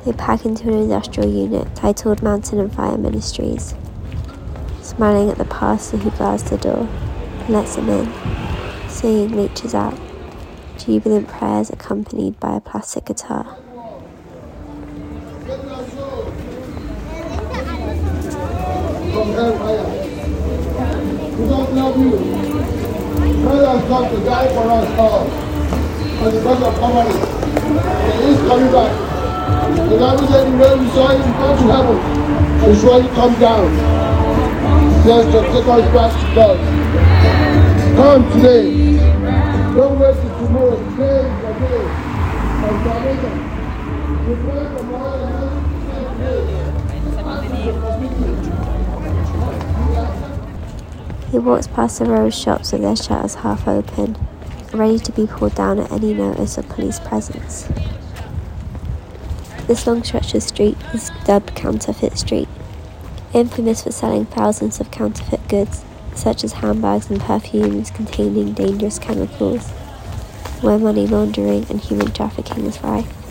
They pack into an industrial unit titled Mountain and Fire Ministries, smiling at the pastor who guards the door and lets them in, singing reaches out, jubilant prayers accompanied by a plastic guitar. From hellfire. We don't love you. Christ has come to die for us all. For the cause of poverty. And he is coming back. The Bible said the way we saw him come to heaven and surely come down. Just to take us back to God. Come today. Don't wait till tomorrow. Today is the day of salvation. We pray from all the hands today. He walks past the row of shops with their shutters half open, ready to be pulled down at any notice of police presence. This long stretch of street is dubbed Counterfeit Street, infamous for selling thousands of counterfeit goods, such as handbags and perfumes containing dangerous chemicals, where money laundering and human trafficking is rife.